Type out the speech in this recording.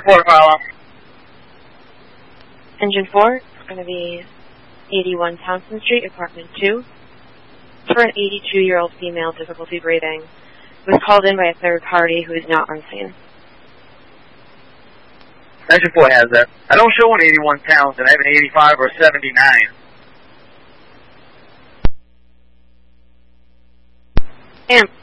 4 to follow. Engine 4 is going to be 81 Townsend Street, apartment 2. For an 82-year-old female, difficulty breathing. It was called in by a third party who is not on scene. Engine 4 has that. I don't show an 81 Townsend. I have an 85 or a 79. Amp.